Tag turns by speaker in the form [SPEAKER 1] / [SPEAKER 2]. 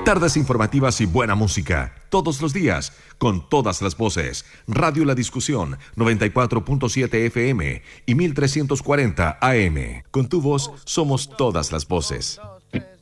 [SPEAKER 1] Tardes informativas y buena música, todos los días, con todas las voces. Radio La Discusión, 94.7 FM y 1340 AM. Con tu voz somos todas las voces.